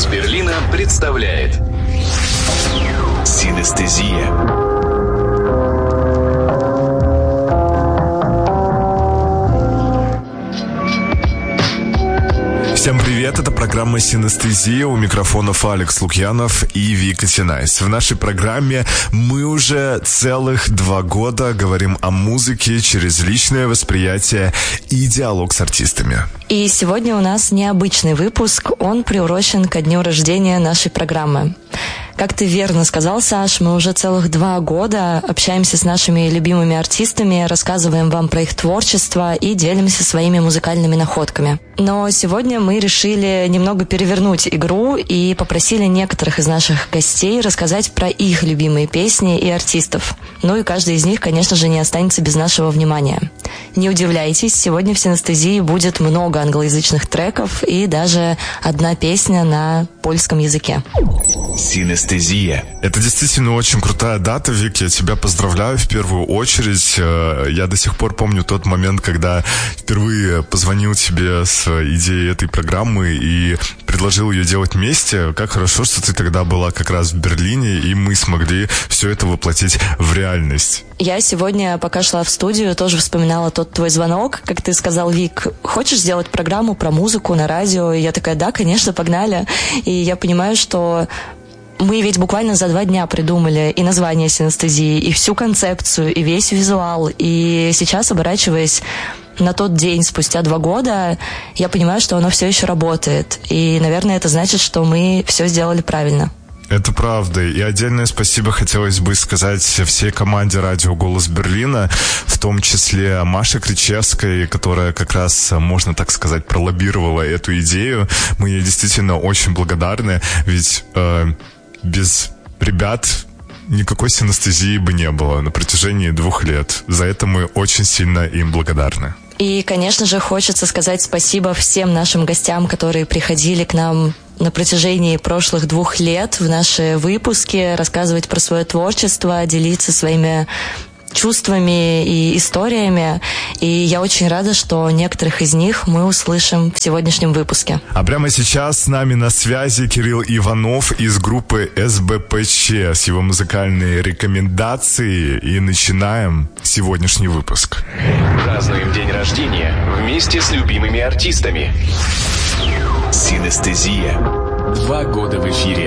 «Голос Берлина» представляет «Синестезия». Всем привет, это программа «Синестезия», у микрофонов Алекс Лукьянов и Вика Тинайс. В нашей программе мы уже целых 2 года говорим о музыке через личное восприятие и диалог с артистами. И сегодня у нас необычный выпуск, он приурочен ко дню рождения нашей программы. Как ты верно сказал, Саш, мы уже целых 2 года общаемся с нашими любимыми артистами, рассказываем вам про их творчество и делимся своими музыкальными находками. Но сегодня мы решили немного перевернуть игру и попросили некоторых из наших гостей рассказать про их любимые песни и артистов. Ну и каждый из них, конечно же, не останется без нашего внимания. Не удивляйтесь, сегодня в «Синестезии» будет много англоязычных треков и даже одна песня на польском языке. Синестезия. Это действительно очень крутая дата, Вик, я тебя поздравляю в первую очередь. Я до сих пор помню тот момент, когда впервые позвонил тебе с идеей этой программы и предложил ее делать вместе. Как хорошо, что ты тогда была как раз в Берлине, и мы смогли все это воплотить в реальность. Я сегодня, пока шла в студию, тоже вспоминала тот твой звонок, как ты сказал: Вик, хочешь сделать программу про музыку на радио? И я такая: да, конечно, погнали. И я понимаю, что мы ведь буквально за 2 дня придумали и название «Синестезии», и всю концепцию, и весь визуал. И сейчас, оборачиваясь на тот день, спустя 2 года, я понимаю, что оно все еще работает. И, наверное, это значит, что мы все сделали правильно. Это правда. И отдельное спасибо хотелось бы сказать всей команде радио «Голос Берлина», в том числе Маше Кричевской, которая как раз, можно так сказать, пролоббировала эту идею. Мы ей действительно очень благодарны, ведь без ребят никакой синестезии бы не было на протяжении 2 лет. За это мы очень сильно им благодарны. И, конечно же, хочется сказать спасибо всем нашим гостям, которые приходили к нам на протяжении прошлых 2 лет в наши выпуски, рассказывать про свое творчество, делиться своими чувствами и историями. И я очень рада, что некоторых из них мы услышим в сегодняшнем выпуске. А прямо сейчас с нами на связи Кирилл Иванов из группы СБПЧ с его музыкальной рекомендацией. И начинаем сегодняшний выпуск. Празднуем день рождения вместе с любимыми артистами. Синестезия. 2 года в эфире.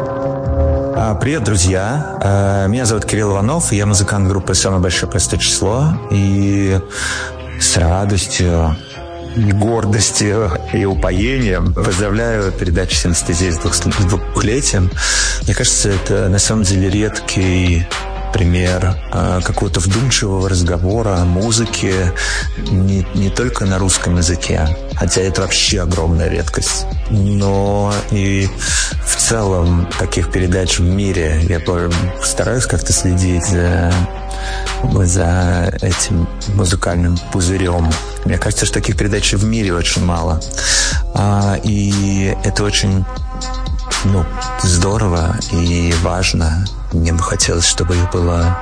Привет, друзья. Меня зовут Кирилл Иванов, я музыкант группы «Самое большое простое число». И с радостью, и гордостью, и упоением поздравляю передачу «Синестезия» с 2-летием. Мне кажется, это на самом деле редкий пример какого-то вдумчивого разговора о музыке не только на русском языке, хотя это вообще огромная редкость, но и в целом таких передач в мире. Я стараюсь как-то следить за этим музыкальным пузырем. Мне кажется, что таких передач в мире очень мало. И это очень здорово и важно. Мне бы хотелось, чтобы их было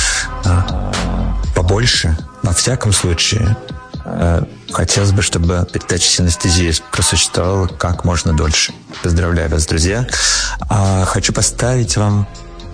побольше. Во всяком случае, хотелось бы, чтобы передача «Синестезия» просуществовала как можно дольше. Поздравляю вас, друзья. Хочу поставить вам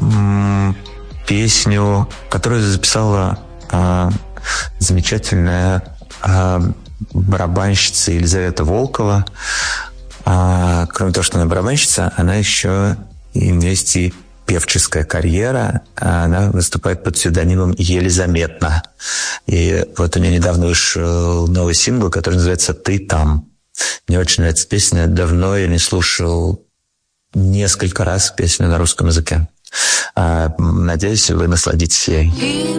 песню, которую записала замечательная барабанщица Елизавета Волкова. Кроме того, что она барабанщица, она еще есть и певческая карьера. Она выступает под псевдонимом Елизаметна. И вот у нее недавно вышел новый сингл, который называется «Ты там». Мне очень нравится песня. Давно я не слушал несколько раз песню на русском языке. Надеюсь, вы насладитесь ей.